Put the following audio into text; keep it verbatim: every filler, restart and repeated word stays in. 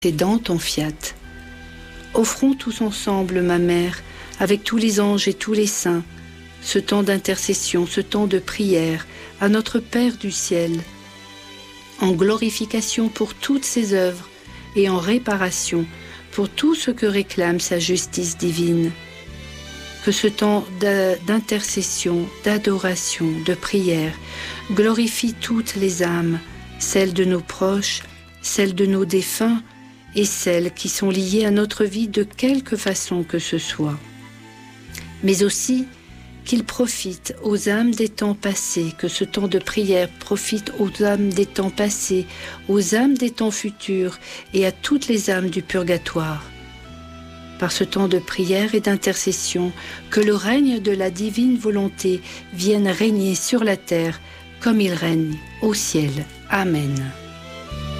C'est dans ton fiat. Offrons tous ensemble, ma mère, avec tous les anges et tous les saints, ce temps d'intercession, ce temps de prière à notre Père du ciel, en glorification pour toutes ses œuvres et en réparation pour tout ce que réclame sa justice divine. Que ce temps d'intercession, d'adoration, de prière glorifie toutes les âmes, celles de nos proches, celles de nos défunts et celles qui sont liées à notre vie de quelque façon que ce soit. Mais aussi qu'il profite aux âmes des temps passés, que ce temps de prière profite aux âmes des temps passés, aux âmes des temps futurs et à toutes les âmes du purgatoire. Par ce temps de prière et d'intercession, que le règne de la divine volonté vienne régner sur la terre comme il règne au ciel. Amen.